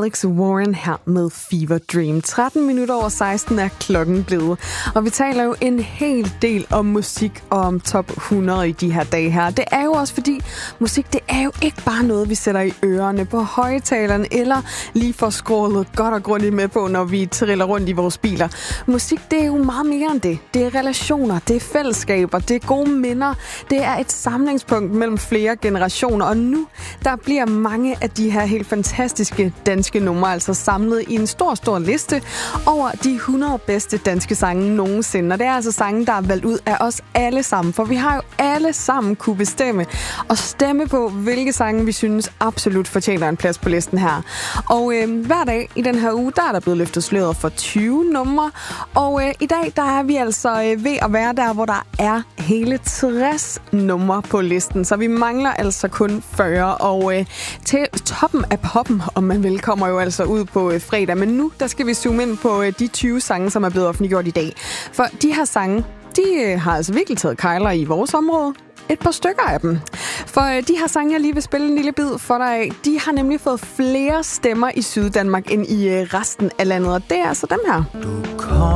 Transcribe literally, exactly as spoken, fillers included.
Alex Warren her med Fever Dream. tretten minutter over seksten er klokken blevet. Og vi taler jo en hel del om musik og om top hundrede i de her dage her. Det er jo også fordi, musik det er jo ikke bare noget, vi sætter i ørerne på højtalerne, eller lige får skrålet godt og grundigt med på, når vi triller rundt i vores biler. Musik det er jo meget mere end det. Det er relationer, det er fællesskaber, det er gode minder. Det er et samlingspunkt mellem flere generationer. Og nu, der bliver mange af de her helt fantastiske danske numre altså samlet i en stor, stor liste over de hundrede bedste danske sange nogensinde. Og det er altså sange, der er valgt ud af os alle sammen, for vi har jo alle sammen kunne bestemme og stemme på, hvilke sange vi synes absolut fortjener en plads på listen her. Og øh, hver dag i den her uge, der er der blevet løftet sløret for tyve numre, og øh, i dag, der er vi altså øh, ved at være der, hvor der er hele tres numre på listen, så vi mangler altså kun fyrre, og øh, til toppen af poppen, om man vil, kommer jo altså ud på øh, fredag. Men nu, der skal vi zoome ind på øh, de tyve sange, som er blevet offentliggjort i dag. For de her sange, de øh, har altså virkelig taget kejler i vores område. Et par stykker af dem. For øh, de her sange, jeg lige vil spille en lille bid for dig af, de har nemlig fået flere stemmer i Syddanmark end i øh, resten af landet, og det er altså dem her. Du kom